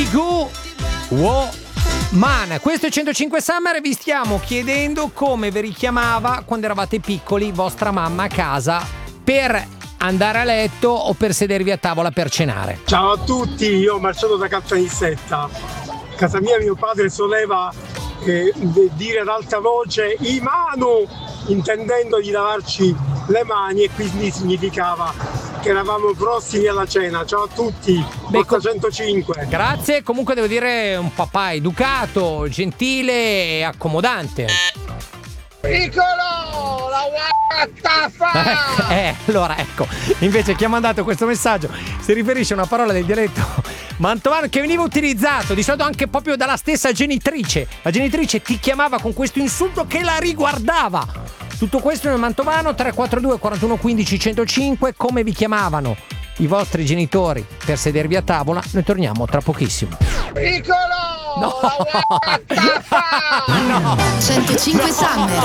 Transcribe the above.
Igu Man. Questo è 105 Summer e vi stiamo chiedendo come vi richiamava quando eravate piccoli vostra mamma a casa per andare a letto o per sedervi a tavola per cenare. Ciao a tutti, io Marcello da Caltanissetta. A casa mia mio padre soleva dire ad alta voce "I manu", intendendo di lavarci le mani, e quindi significava che eravamo prossimi alla cena. Ciao a tutti, Forza 105. Grazie, comunque devo dire un papà educato, gentile e accomodante. Piccolo, la allora ecco, invece chi ha mandato questo messaggio si riferisce a una parola del dialetto mantovano che veniva utilizzato di solito anche proprio dalla stessa genitrice. La genitrice ti chiamava con questo insulto che la riguardava. Tutto questo nel mantovano. 342 41 15 105. Come vi chiamavano i vostri genitori per sedervi a tavola? Noi torniamo tra pochissimo. Piccolo, no. la no. 105 Summer.